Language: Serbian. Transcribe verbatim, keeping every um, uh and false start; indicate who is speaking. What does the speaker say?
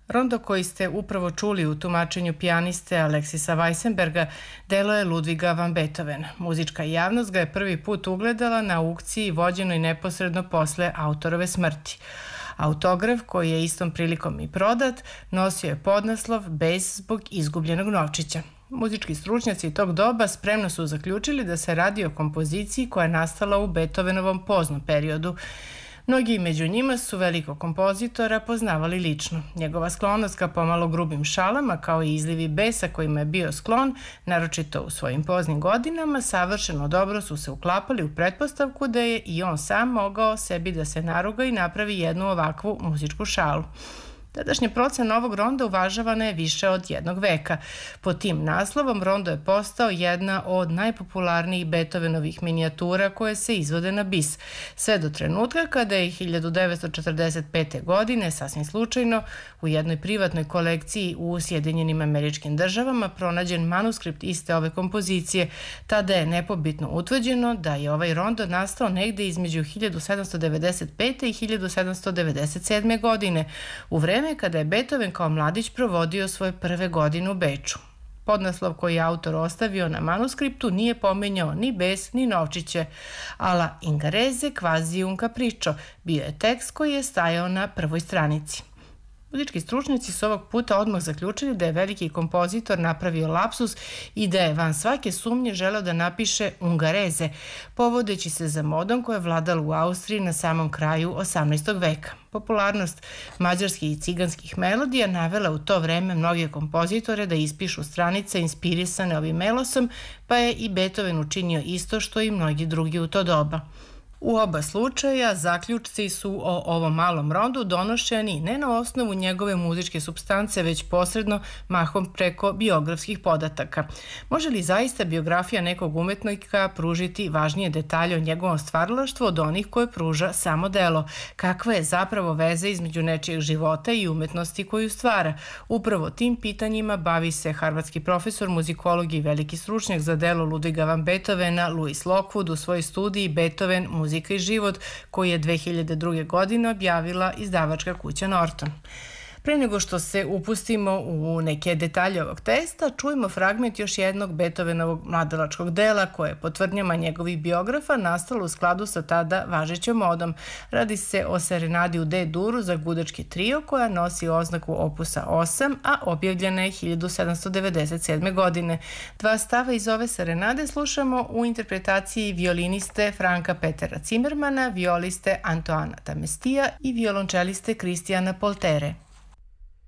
Speaker 1: Rondo koji ste upravo čuli u tumačenju pijaniste Aleksisa Weissenberga delo je Ludviga van Beethovena. Muzička javnost ga je prvi put ugledala na aukciji vođenoj neposredno posle autorove smrti. Autograf, koji je istom prilikom i prodat, nosio je podnaslov Bes zbog izgubljenog novčića. Muzički stručnjaci tog doba spremno su zaključili da se radi o kompoziciji koja je nastala u Beethovenovom poznom periodu. Mnogi među njima su velikog kompozitora poznavali lično. Njegova sklonost ka pomalo grubim šalama, kao i izlivi besa kojima je bio sklon, naročito u svojim poznim godinama, savršeno dobro su se uklapali u pretpostavku da je i on sam mogao sebi da se naruga i napravi jednu ovakvu muzičku šalu. Tadašnja procena ovog ronda uvažavana je više od jednog veka. Pod tim naslovom rondo je postao jedna od najpopularnijih Beethovenovih minijatura koje se izvode na bis, sve do trenutka kada je hiljadu devetsto četrdeset pete. godine, sasvim slučajno, u jednoj privatnoj kolekciji u Sjedinjenim Američkim Državama pronađen manuskript iste ove kompozicije. Tada je nepobitno utvrđeno da je ovaj rondo nastao negde između hiljadu sedamsto devedeset pete. i hiljadu sedamsto devedeset sedme. godine, u vreme kada je Beethoven kao mladić provodio svoje prve godine u Beču. Podnaslov koji je autor ostavio na manuskriptu nije pomenjao ni bes ni novčiće. Alla Ingarese quasi un capriccio bio je tekst koji je stajao na prvoj stranici. Muzički stručnjaci su ovog puta odmah zaključili da je veliki kompozitor napravio lapsus i da je van svake sumnje želeo da napiše Ungareze, povodeći se za modom koja je vladala u Austriji na samom kraju osamnaestog. veka. Popularnost mađarskih i ciganskih melodija navela u to vreme mnoge kompozitore da ispišu stranice inspirisane ovim melosom, pa je i Beethoven učinio isto što i mnogi drugi u to doba. U oba slučaja zaključci su o ovom malom rondu donošeni ne na osnovu njegove muzičke supstance, već posredno mahom preko biografskih podataka. Može li zaista biografija nekog umetnika pružiti važnije detalje o njegovom stvaralaštvu od onih koje pruža samo delo? Kakva je zapravo veza između nečijeg života i umetnosti koju stvara? Upravo tim pitanjima bavi se harvardski profesor muzikologije i veliki stručnjak za delo Ludviga van Beethovena Louis Lockwood u svojoj studiji Beethoven, muzika i život, koji je dve hiljade druge. godine objavila izdavačka kuća Norton. Pre nego što se upustimo u neke detalje ovog testa, čujemo fragment još jednog Beethovenovog mladalačkog dela koje je po tvrdnjama njegovih biografa nastalo u skladu sa tada važećom modom. Radi se o serenadi u D-duru za gudački trio koja nosi oznaku opusa osam, a objavljena je hiljadu sedamsto devedeset sedme. godine. Dva stava iz ove serenade slušamo u interpretaciji violiniste Franka Petera Zimmermana, violiste Antoana Tamestija i violončeliste Kristijana Poltere.